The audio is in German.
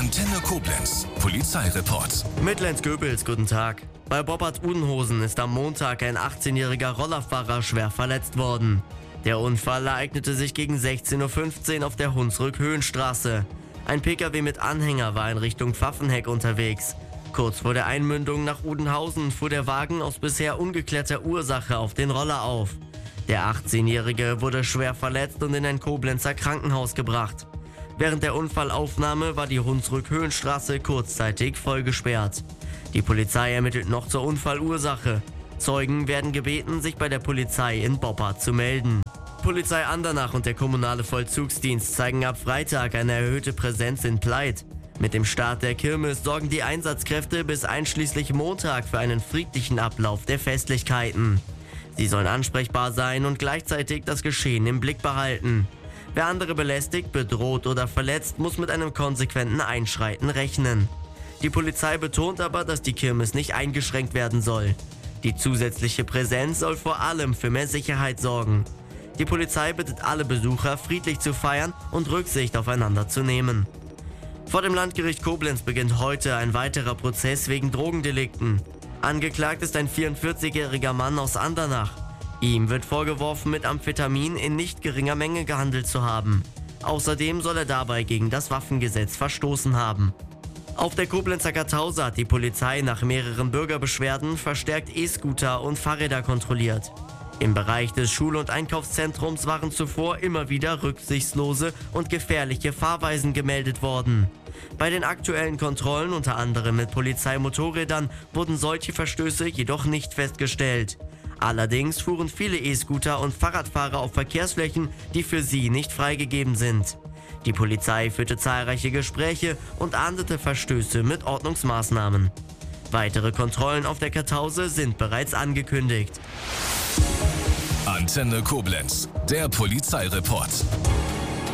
Antenne Koblenz, Polizeireport. Mit Lenz Goebels, guten Tag. Bei Boppard-Udenhosen ist am Montag ein 18-jähriger Rollerfahrer schwer verletzt worden. Der Unfall ereignete sich gegen 16:15 Uhr auf der Hunsrück-Höhenstraße. Ein Pkw mit Anhänger war in Richtung Pfaffenheck unterwegs. Kurz vor der Einmündung nach Udenhausen fuhr der Wagen aus bisher ungeklärter Ursache auf den Roller auf. Der 18-Jährige wurde schwer verletzt und in ein Koblenzer Krankenhaus gebracht. Während der Unfallaufnahme war die Hunsrück-Höhenstraße kurzzeitig vollgesperrt. Die Polizei ermittelt noch zur Unfallursache. Zeugen werden gebeten, sich bei der Polizei in Boppard zu melden. Polizei Andernach und der kommunale Vollzugsdienst zeigen ab Freitag eine erhöhte Präsenz in Pleit. Mit dem Start der Kirmes sorgen die Einsatzkräfte bis einschließlich Montag für einen friedlichen Ablauf der Festlichkeiten. Sie sollen ansprechbar sein und gleichzeitig das Geschehen im Blick behalten. Wer andere belästigt, bedroht oder verletzt, muss mit einem konsequenten Einschreiten rechnen. Die Polizei betont aber, dass die Kirmes nicht eingeschränkt werden soll. Die zusätzliche Präsenz soll vor allem für mehr Sicherheit sorgen. Die Polizei bittet alle Besucher, friedlich zu feiern und Rücksicht aufeinander zu nehmen. Vor dem Landgericht Koblenz beginnt heute ein weiterer Prozess wegen Drogendelikten. Angeklagt ist ein 44-jähriger Mann aus Andernach. Ihm wird vorgeworfen, mit Amphetamin in nicht geringer Menge gehandelt zu haben. Außerdem soll er dabei gegen das Waffengesetz verstoßen haben. Auf der Koblenzer Kartause hat die Polizei nach mehreren Bürgerbeschwerden verstärkt E-Scooter und Fahrräder kontrolliert. Im Bereich des Schul- und Einkaufszentrums waren zuvor immer wieder rücksichtslose und gefährliche Fahrweisen gemeldet worden. Bei den aktuellen Kontrollen, unter anderem mit Polizeimotorrädern, wurden solche Verstöße jedoch nicht festgestellt. Allerdings fuhren viele E-Scooter und Fahrradfahrer auf Verkehrsflächen, die für sie nicht freigegeben sind. Die Polizei führte zahlreiche Gespräche und ahndete Verstöße mit Ordnungsmaßnahmen. Weitere Kontrollen auf der Kartause sind bereits angekündigt. Antenne Koblenz, der Polizeireport.